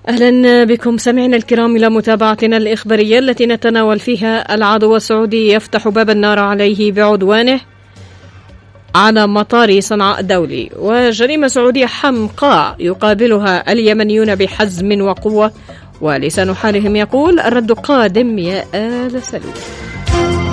أهلا بكم سمعنا الكرام إلى متابعتنا الإخبارية التي نتناول فيها العدو السعودي يفتح باب النار عليه بعدوانه على مطار صنعاء الدولي، وجريمة سعودية حمقاء يقابلها اليمنيون بحزم وقوة، ولسان حالهم يقول الرد قادم يا آل سلول.